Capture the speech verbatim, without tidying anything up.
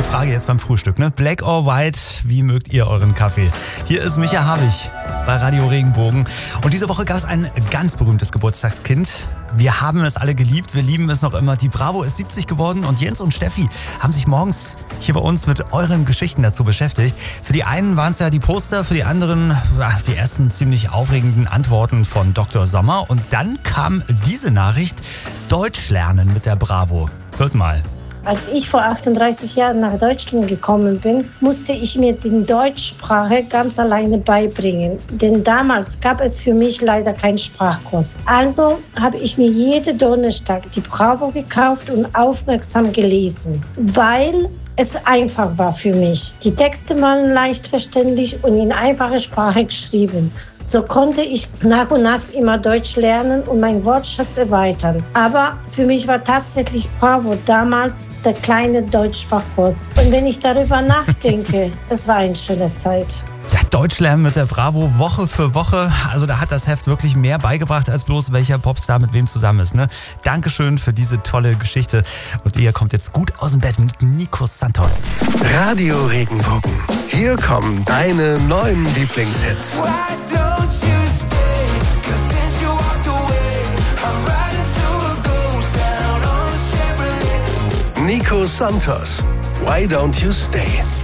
Frage jetzt beim Frühstück, ne? Black or white, wie mögt ihr euren Kaffee? Hier ist Micha Habich bei Radio Regenbogen. Und diese Woche gab es ein ganz berühmtes Geburtstagskind. Wir haben es alle geliebt, wir lieben es noch immer. Die Bravo ist siebzig geworden und Jens und Steffi haben sich morgens hier bei uns mit euren Geschichten dazu beschäftigt. Für die einen waren es ja die Poster, für die anderen ja, die ersten ziemlich aufregenden Antworten von Doktor Sommer. Und dann kam diese Nachricht: Deutsch lernen mit der Bravo. Hört mal. Als ich vor achtunddreißig Jahren nach Deutschland gekommen bin, musste ich mir die Deutschsprache ganz alleine beibringen. Denn damals gab es für mich leider keinen Sprachkurs. Also habe ich mir jeden Donnerstag die Bravo gekauft und aufmerksam gelesen, weil es einfach war für mich. Die Texte waren leicht verständlich und in einfacher Sprache geschrieben. So konnte ich nach und nach immer Deutsch lernen und meinen Wortschatz erweitern. Aber für mich war tatsächlich Bravo damals der kleine Deutschsprachkurs. Und wenn ich darüber nachdenke, es war eine schöne Zeit. Ja, Deutsch lernen mit der Bravo Woche für Woche. Also da hat das Heft wirklich mehr beigebracht, als bloß welcher Popstar mit wem zusammen ist. Ne? Dankeschön für diese tolle Geschichte. Und ihr kommt jetzt gut aus dem Bett mit Nico Santos. Radio Regenbogen. Hier kommen deine neuen Lieblingshits. Nico Santos. Why don't you stay?